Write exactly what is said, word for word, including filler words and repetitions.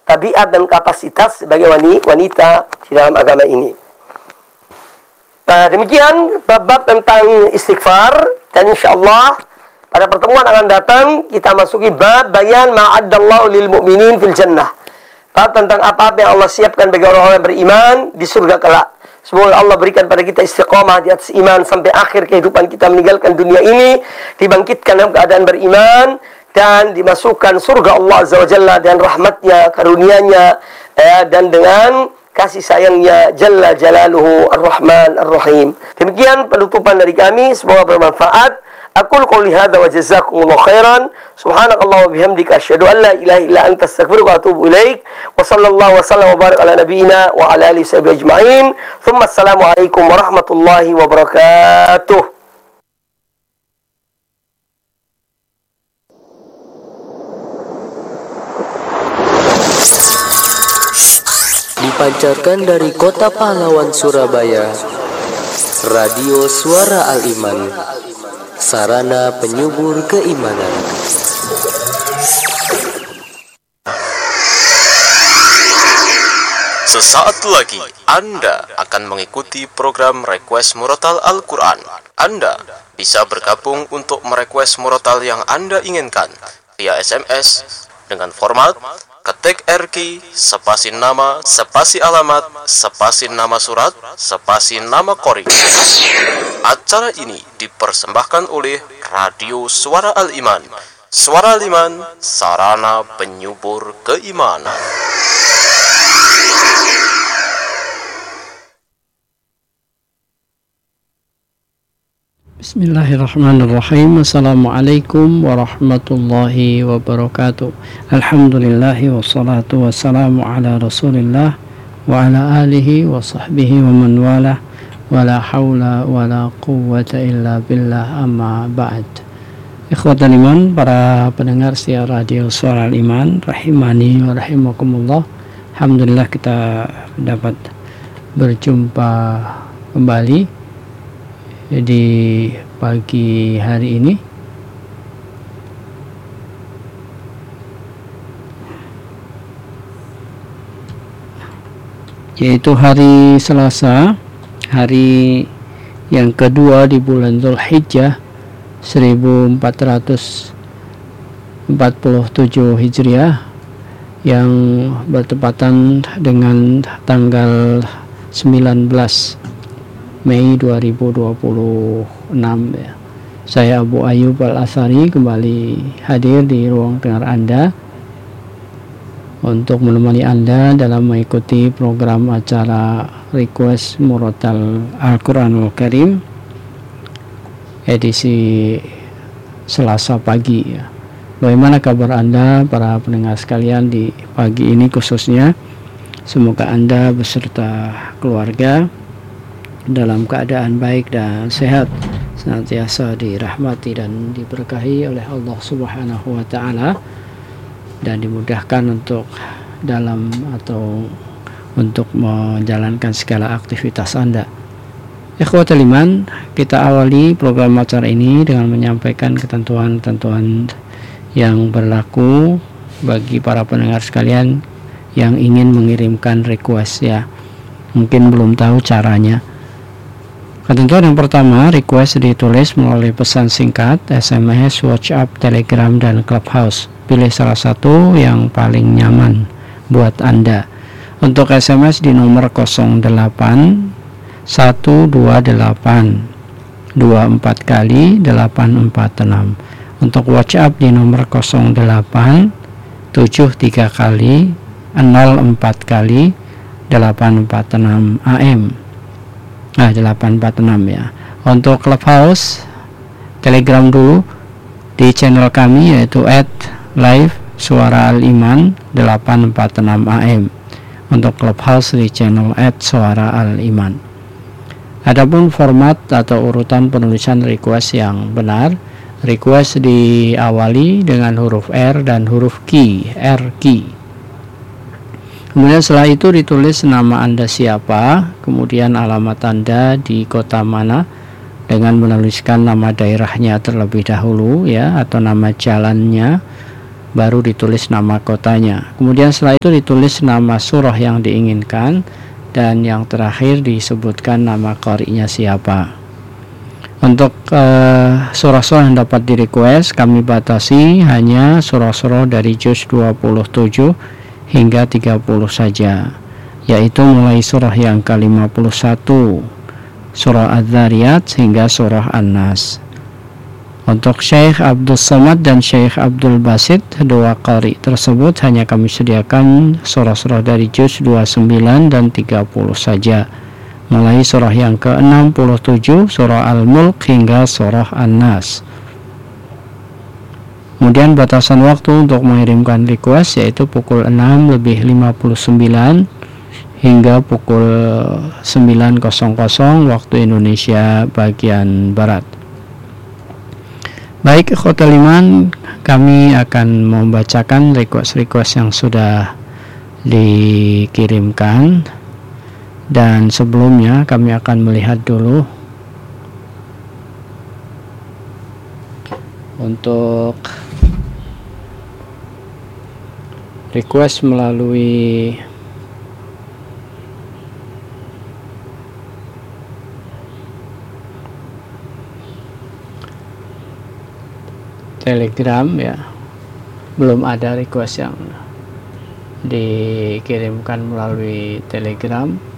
tabiat dan kapasitas sebagai wanita di dalam agama ini. Nah, demikian bab-bab tentang istighfar, dan insyaallah pada pertemuan akan datang kita masuki bab bayan ma'addallahu lil mu'minin fil jannah. Bab tentang apa-apa yang Allah siapkan bagi orang-orang yang beriman di surga kelak. Semoga Allah berikan pada kita istiqamah di atas iman sampai akhir kehidupan kita meninggalkan dunia ini, dibangkitkan dalam keadaan beriman dan dimasukkan surga Allah Azza wa Jalla dengan rahmatnya, karunia-Nya, eh, dan dengan kasih sayangnya Jalla Jalaluhu Ar-Rahman Ar-Rahim. Demikian penutupan dari kami, semoga bermanfaat. Aqul qouli hadza wa jazakumullahu khairan. Subhanakallah wa bihamdika asyhadu an la ilaha illa anta astaghfiruka wa atubu ilaik. Wa sallallahu wa sallam wa barik ala nabiyyina wa ala alihi washabihi ajma'in. Tsumma assalamu alaikum warahmatullahi wabarakatuh. Dipancarkan dari kota pahlawan Surabaya, Radio Suara Al-Iman, sarana penyubur keimanan. Sesaat lagi Anda akan mengikuti program Request Murotal Al-Quran. Anda bisa bergabung untuk merequest murotal yang Anda inginkan via S M S dengan format ketik R Q, spasi nama, spasi alamat, spasi nama surat, spasi nama qori. Acara ini dipersembahkan oleh Radio Suara Al-Iman. Suara Al-Iman, sarana penyubur keimanan. Bismillahirrahmanirrahim. Assalamualaikum warahmatullahi wabarakatuh. Alhamdulillahi wassalatu wassalamu ala rasulillah wa ala alihi wa sahbihi wa man wala wa la hawla wa la quwwata illa billah, amma ba'd. Ikhwatal iman, para pendengar setia Radio Suara Al-Iman, rahimani wa rahimakumullah. Alhamdulillah kita dapat berjumpa kembali di pagi hari ini, yaitu hari Selasa, hari yang kedua di bulan Dzulhijjah seribu empat ratus empat puluh tujuh Hijriah, yang bertepatan dengan tanggal sembilan belas Mei dua ribu dua puluh enam ya. Saya Abu Ayyub Al-Atsari kembali hadir di ruang dengar Anda untuk menemani Anda dalam mengikuti program acara Request Murotal Al-Quranul Karim edisi Selasa pagi ya. Bagaimana kabar Anda para pendengar sekalian di pagi ini khususnya? Semoga Anda beserta keluarga dalam keadaan baik dan sehat, senantiasa dirahmati dan diberkahi oleh Allah Subhanahu wa taala, dan dimudahkan untuk dalam atau untuk menjalankan segala aktivitas Anda. Ikhwatul iman, kita awali program acara ini dengan menyampaikan ketentuan-ketentuan yang berlaku bagi para pendengar sekalian yang ingin mengirimkan request ya. Mungkin belum tahu caranya. Ketentuan yang pertama, request ditulis melalui pesan singkat, S M S, WhatsApp, Telegram, dan Clubhouse. Pilih salah satu yang paling nyaman buat Anda. Untuk S M S di nomor nol delapan satu dua delapan dua empat kali delapan empat enam. Untuk WhatsApp di nomor nol delapan tujuh tiga kali nol empat kali delapan empat enam A M. Nah, delapan empat enam ya. Untuk Clubhouse, Telegram dulu di channel kami yaitu at live suara al-iman delapan empat enam A M. Untuk Clubhouse di channel at suara al-iman. Adapun format atau urutan penulisan request yang benar, request diawali dengan huruf R dan huruf Q, R Q. Kemudian setelah itu ditulis nama Anda siapa, kemudian alamat Anda di kota mana, dengan menuliskan nama daerahnya terlebih dahulu ya, atau nama jalannya, baru ditulis nama kotanya. Kemudian setelah itu ditulis nama surah yang diinginkan, dan yang terakhir disebutkan nama qari'nya siapa. Untuk uh, surah-surah yang dapat di request kami batasi hanya surah-surah dari juz dua puluh tujuh hingga tiga puluh saja, yaitu mulai surah yang ke lima puluh satu, surah Az-Zariyat hingga surah An-Nas. Untuk Syekh Abdul Somad dan Syekh Abdul Basit, dua qari tersebut hanya kami sediakan surah-surah dari juz dua puluh sembilan dan tiga puluh saja, mulai surah yang ke enam puluh tujuh, surah Al-Mulk hingga surah An-Nas. Kemudian batasan waktu untuk mengirimkan request yaitu pukul enam lebih lima puluh sembilan hingga pukul sembilan waktu Indonesia bagian Barat. Baik, ikhwatal iman, kami akan membacakan request-request yang sudah dikirimkan, dan sebelumnya kami akan melihat dulu untuk request melalui Telegram ya. Belum ada request yang dikirimkan melalui Telegram.